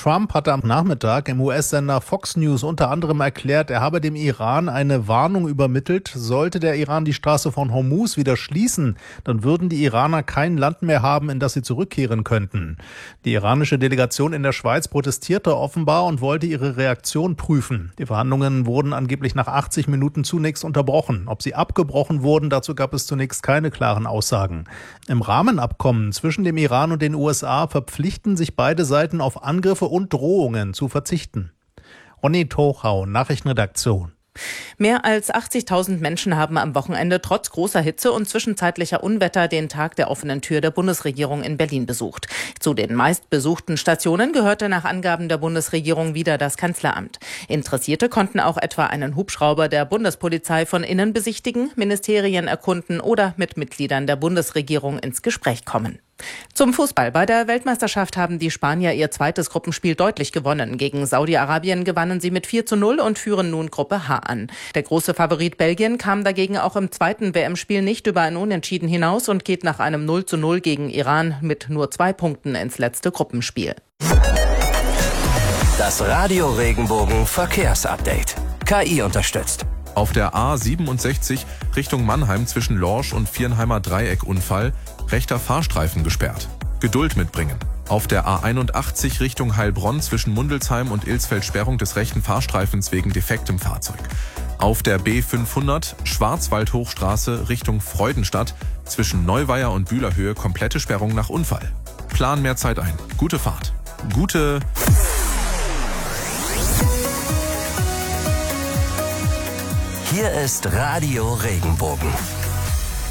Trump hatte am Nachmittag im US-Sender Fox News unter anderem erklärt, er habe dem Iran eine Warnung übermittelt. Sollte der Iran die Straße von Hormuz wieder schließen, dann würden die Iraner kein Land mehr haben, in das sie zurückkehren könnten. Die iranische Delegation in der Schweiz protestierte offenbar und wollte ihre Reaktion prüfen. Die Verhandlungen wurden angeblich nach 80 Minuten zunächst unterbrochen. Ob sie abgebrochen wurden, dazu gab es zunächst keine klaren Aussagen. Im Rahmenabkommen zwischen dem Iran und den USA verpflichten sich beide Seiten auf Angriffe und Drohungen zu verzichten. Ronny Tochau, Nachrichtenredaktion. Mehr als 80.000 Menschen haben am Wochenende trotz großer Hitze und zwischenzeitlicher Unwetter den Tag der offenen Tür der Bundesregierung in Berlin besucht. Zu den meistbesuchten Stationen gehörte nach Angaben der Bundesregierung wieder das Kanzleramt. Interessierte konnten auch etwa einen Hubschrauber der Bundespolizei von innen besichtigen, Ministerien erkunden oder mit Mitgliedern der Bundesregierung ins Gespräch kommen. Zum Fußball. Bei der Weltmeisterschaft haben die Spanier ihr zweites Gruppenspiel deutlich gewonnen. Gegen Saudi-Arabien gewannen sie mit 4:0 und führen nun Gruppe H an. Der große Favorit Belgien kam dagegen auch im zweiten WM-Spiel nicht über ein Unentschieden hinaus und geht nach einem 0:0 gegen Iran mit nur 2 Punkten ins letzte Gruppenspiel. Das Radio Regenbogen Verkehrsupdate. KI unterstützt. Auf der A67 Richtung Mannheim zwischen Lorsch und Viernheimer Dreieck Unfall, rechter Fahrstreifen gesperrt. Geduld mitbringen. Auf der A81 Richtung Heilbronn zwischen Mundelsheim und Ilsfeld Sperrung des rechten Fahrstreifens wegen defektem Fahrzeug. Auf der B500 Schwarzwaldhochstraße Richtung Freudenstadt zwischen Neuweier und Bühlerhöhe komplette Sperrung nach Unfall. Plan mehr Zeit ein. Gute Fahrt. Hier ist Radio Regenbogen.